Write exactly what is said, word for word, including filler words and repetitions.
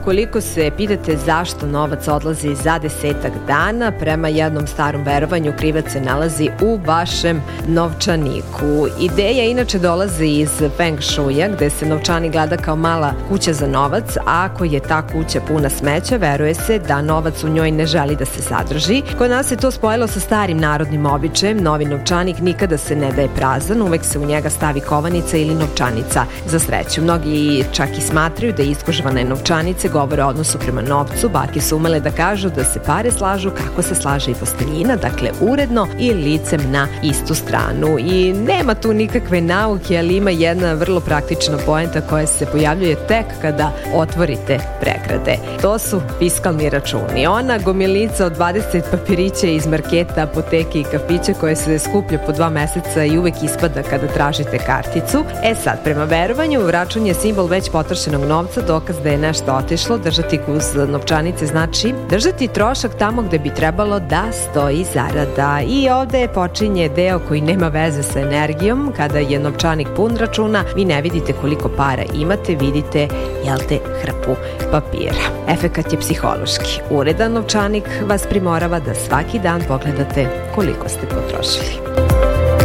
ukoliko se pitate zašto novac odlazi za desetak dana, prema jednom starom verovanju krivac se nalazi u vašem novčaniku. Ideja inače dolazi iz Feng Shuija, gde se novčanik gleda kao mala kuća za novac, a ako je ta kuća puna smeća, veruje se da novac u njoj ne želi da se sadrži. Kod nas se to spojilo sa starim narodnim običajem, novi novčanik nikada se ne daje prazan, uvek se u njega stavi kovanica ili novčanica za sreću. Mnogi čak i smatraju da iskožvane novčanice govore o odnosu prema novcu. Bake su umele da kažu da se pare slažu kako se slaže i posteljina, dakle uredno i licem na istu stranu. I nema tu nikakve nauke, ali ima jedna vrlo praktična poenta koja se pojavljuje tek kada otvorite pregrade. To su fiskalni računi. Ona gomilica od dvadeset papirića iz marketa, apoteke i kafića koje se skuplja po dva meseca i uvek ispada kada tražite karticu. E sad, prema verovanju, račun je simbol već potrošenog novca, dokaz da je nešto otišlo. Držati uz novčanice znači držati trošak tamo gde bi trebalo da stoji zarada. I ovde počinje deo koji nema veze sa energijom. Kada je novčanik pun računa, vi ne vidite koliko para imate, vidite, jel te, hrpu papira. Efekat je psihološki. Uredan novčanik vas primorava da svaki dan pogledate koliko ste potrošili.